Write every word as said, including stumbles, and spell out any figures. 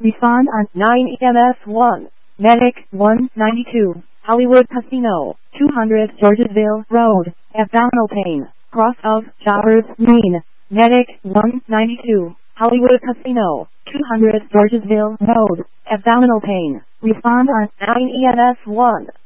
Respond on nine E M S one. Medic one ninety-two. Hollywood Casino. two hundred Georgesville Road. Abdominal pain. Cross of showers mean. Medic one ninety-two. Hollywood Casino. two hundred Georgesville Road. Abdominal pain. Respond on nine E M S one.